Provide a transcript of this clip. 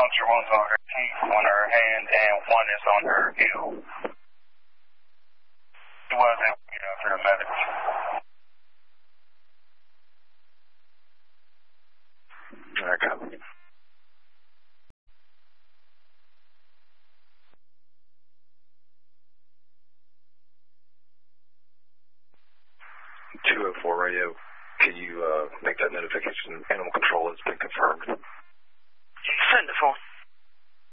puncture. One's on her teeth, one her hand, and one is on her heel. She was able to get after the medics. Alright, copy. .204 radio, can you make that notification? Animal control has been confirmed. Send it for.